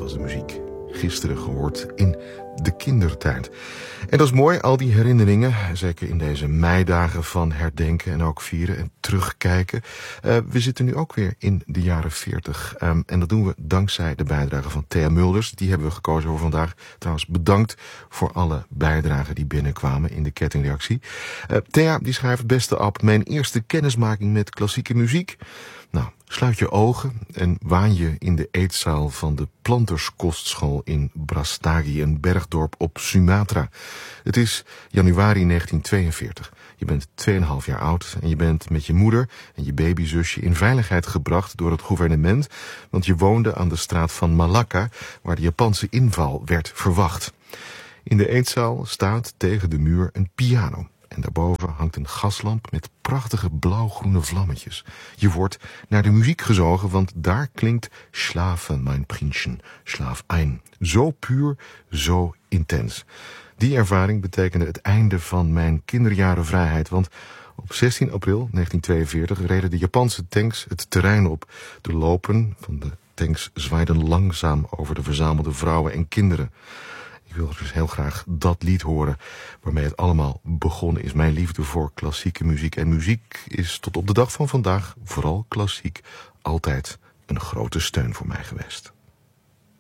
was de muziek. Gisteren gehoord in de kindertijd. En dat is mooi, al die herinneringen, zeker in deze meidagen van herdenken en ook vieren en terugkijken. We zitten nu ook weer in de jaren 40. En dat doen we dankzij de bijdrage van Thea Mulders. Die hebben we gekozen voor vandaag. Trouwens, bedankt voor alle bijdragen die binnenkwamen in de kettingreactie. Thea die schrijft het beste op: mijn eerste kennismaking met klassieke muziek. Nou, sluit je ogen en waan je in de eetzaal van de Planterskostschool in Brastagi, een bergdorp op Sumatra. Het is januari 1942. Je bent 2,5 jaar oud en je bent met je moeder en je babyzusje in veiligheid gebracht door het gouvernement, want je woonde aan de straat van Malacca, waar de Japanse inval werd verwacht. In de eetzaal staat tegen de muur een piano. En daarboven hangt een gaslamp met prachtige blauwgroene vlammetjes. Je wordt naar de muziek gezogen, want daar klinkt Schlafen, mein Prinzchen, schlaf ein. Zo puur, zo intens. Die ervaring betekende het einde van mijn kinderjarenvrijheid, want op 16 april 1942 reden de Japanse tanks het terrein op. De lopen van de tanks zwaaiden langzaam over de verzamelde vrouwen en kinderen. Ik wil dus heel graag dat lied horen waarmee het allemaal begonnen is. Mijn liefde voor klassieke muziek. En muziek is tot op de dag van vandaag, vooral klassiek, altijd een grote steun voor mij geweest.